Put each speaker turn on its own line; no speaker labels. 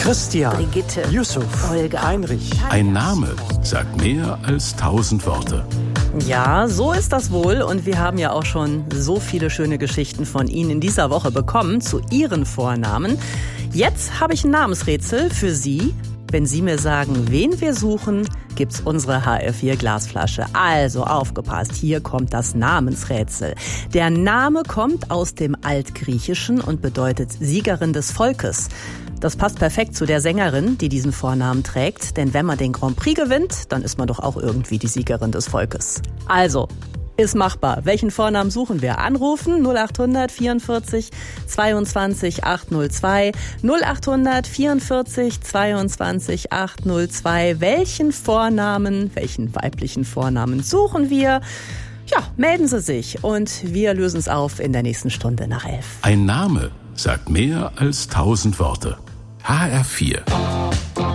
Christian,
Brigitte,
Yusuf,
Olga,
Heinrich.
Ein Name sagt mehr als 1000 Worte.
Ja, so ist das wohl. Und wir haben ja auch schon so viele schöne Geschichten von Ihnen in dieser Woche bekommen zu Ihren Vornamen. Jetzt habe ich ein Namensrätsel für Sie. Wenn Sie mir sagen, wen wir suchen, gibt's unsere HR4 Glasflasche. Also aufgepasst, hier kommt das Namensrätsel. Der Name kommt aus dem Altgriechischen und bedeutet Siegerin des Volkes. Das passt perfekt zu der Sängerin, die diesen Vornamen trägt. Denn wenn man den Grand Prix gewinnt, dann ist man doch auch irgendwie die Siegerin des Volkes. Also, ist machbar. Welchen Vornamen suchen wir? Anrufen 0800 44 22 802 0800 44 22 802. Welchen weiblichen Vornamen suchen wir? Ja, melden Sie sich und wir lösen es auf in der nächsten Stunde nach 11.
Ein Name sagt mehr als 1000 Worte. HR4.